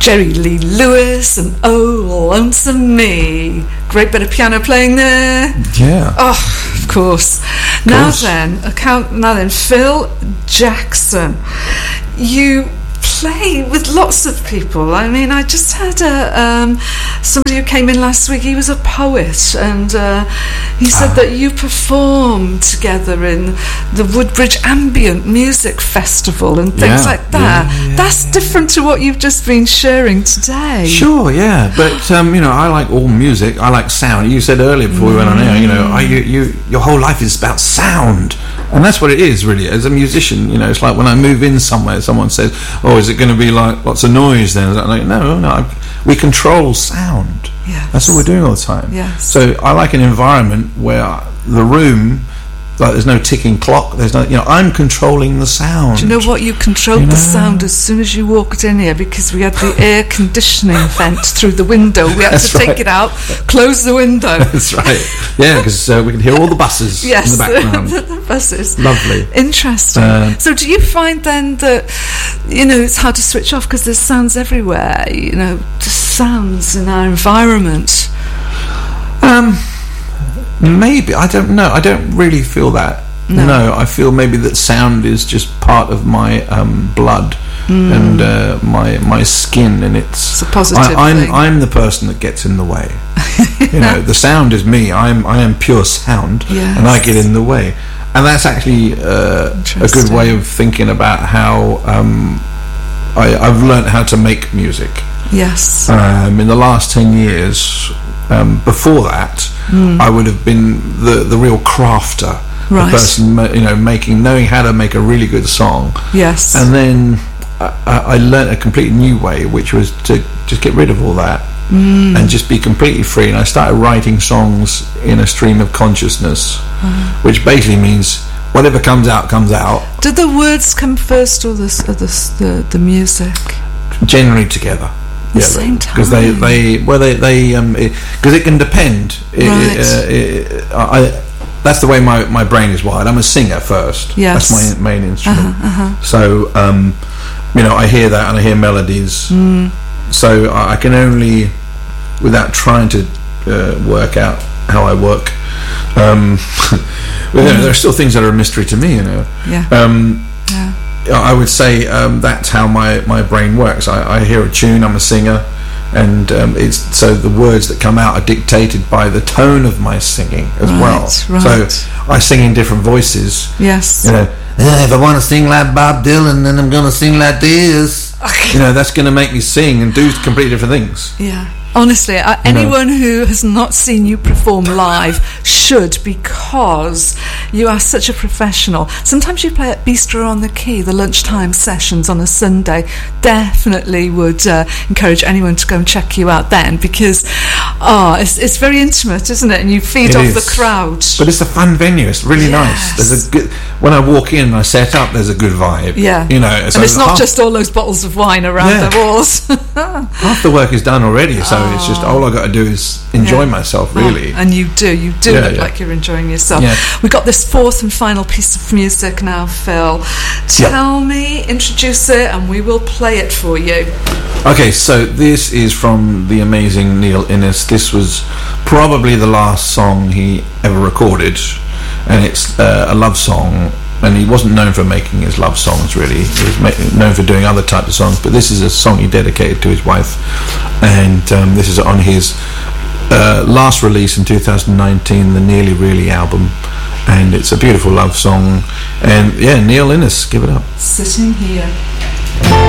Jerry Lee Lewis and Oh Lonesome Me. Great bit of piano playing there. Yeah. Oh, of course. Now then, Phil Jackson. You play with lots of people. I mean, I just had somebody who came in last week. He was a poet, and he said that you performed together in the Woodbridge Ambient Music Festival and things like that. That's different to what you've just been sharing today. Sure, yeah, but I like all music. I like sound. You said earlier before we went on air, your whole life is about sound, and that's what it is really. As a musician, it's like when I move in somewhere, someone says, "Oh, is it going to be like lots of noise then?" I'm like, no, we control sound. Yes. That's what we're doing all the time. Yes. So I like an environment where the room, like, there's no ticking clock. There's no, I'm controlling the sound. Do you know what? You controlled the sound as soon as you walked in here, because we had the air conditioning vent through the window. We had to take it out, close the window. That's right. Yeah, because we can hear all the buses in the background. the buses. Lovely. Interesting. So do you find then that, it's hard to switch off because there's sounds everywhere, just sounds in our environment? Maybe, I don't know. I don't really feel that. No, I feel maybe that sound is just part of my blood and my skin, and it's a positive thing. I'm the person that gets in the way. The sound is me. I am pure sound, and I get in the way. And that's actually a good way of thinking about how I've learned how to make music. Yes. In the last 10 years, before that, I would have been the real crafter, the person knowing how to make a really good song. Yes. And then I learnt a completely new way, which was to just get rid of all that and just be completely free. And I started writing songs in a stream of consciousness, which basically means whatever comes out comes out. Did the words come first, or the music? Generally together. At the same time, because because it can depend. That's the way my brain is wired. I'm a singer first. Yes. That's my main instrument. So I hear that and I hear melodies. So I can only, without trying to work out how I work. There are still things that are a mystery to me. I would say that's how my brain works. I hear a tune, I'm a singer, and it's so the words that come out are dictated by the tone of my singing as well. Right. So I sing in different voices. Yes. If I want to sing like Bob Dylan, then I'm going to sing like this. That's going to make me sing and do completely different things. Yeah. Honestly, anyone who has not seen you perform live should, because you are such a professional. Sometimes you play at Bistro on the Quay, the lunchtime sessions on a Sunday. Definitely would encourage anyone to go and check you out then, because it's very intimate, isn't it? And you feed off the crowd. But it's a fun venue. It's really nice. There's a good, when I walk in and I set up, there's a good vibe. Yeah. So and it's not just all those bottles of wine around the walls. Half the work is done already, so it's just all I got to do is enjoy myself, really. And you do look like you're enjoying yourself. We've got this fourth and final piece of music now, Phil. Tell me, introduce it, and we will play it for you. Okay, so this is from the amazing Neil Innes. This was probably the last song he ever recorded, and it's a love song. And he wasn't known for making his love songs, really. He was known for doing other types of songs, but this is a song he dedicated to his wife. And this is on his last release in 2019, the Nearly Really album. And it's a beautiful love song. And Neil Innes, give it up. Sitting Here.